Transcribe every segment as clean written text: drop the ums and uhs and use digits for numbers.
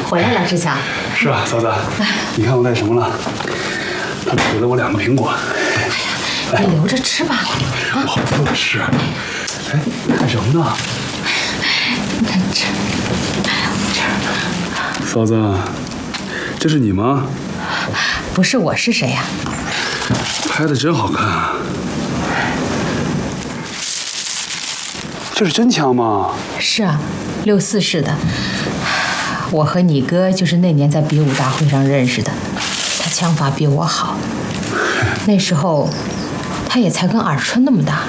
回来了，志强。 是啊，嫂子，你看我带什么了？他给了我2个苹果。 哎呀，你留着吃吧。 我好饿吃。哎，干什么呢？ 吃。 嫂子，这是你吗？ 不是我是谁呀？ 拍的真好看啊！这是真枪吗？ 是啊，64式的。我和你哥就是那年在比武大会上认识的，他枪法比我好。那时候，他也才跟尔春那么大。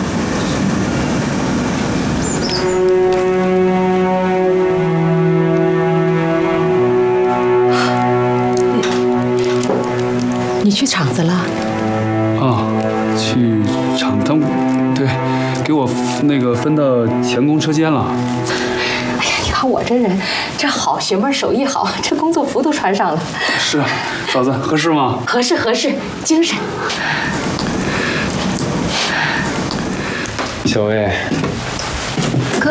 你去厂子了？ 啊，去厂当，对，给我那个分到钳工车间了。 哎呀，你看我这人，这好学门，手艺好，这工作服都穿上了。 是啊，嫂子合适吗？ 合适，精神。 小薇， 哥，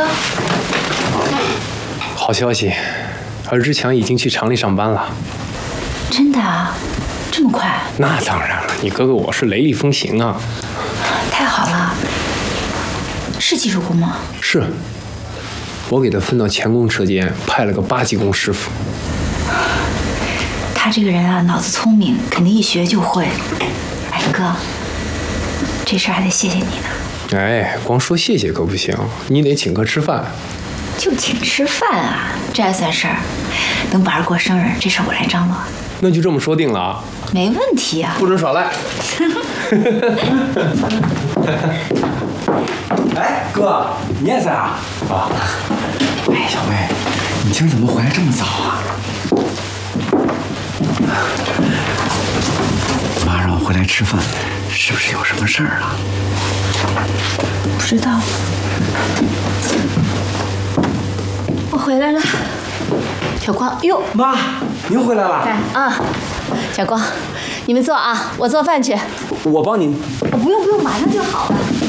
好消息，尔志强已经去厂里上班了。 真的啊？这么快？ 那当然了，你哥哥我是雷厉风行啊。 太好了，是技术工吗？ 是，我给他分到钳工车间，派了个8级工师傅。 他这个人啊，脑子聪明，肯定一学就会。哎，哥，这事儿还得谢谢你呢。 哎，光说谢谢可不行，你得请客吃饭。 就请吃饭啊，这还算事儿？等宝儿过生日，这事儿我来张罗。 那就这么说定了啊。 没问题啊。 不准耍赖。 哎，哥，你也在啊？ 啊。 哎，小薇，你今儿怎么回来这么早啊？妈让我回来吃饭，是不是有什么事儿啊？ 不知道。我回来了。 小光，哟， 妈，您回来了。 啊，小光，你们坐啊，我做饭去。 我帮您。 不用，马上就好了。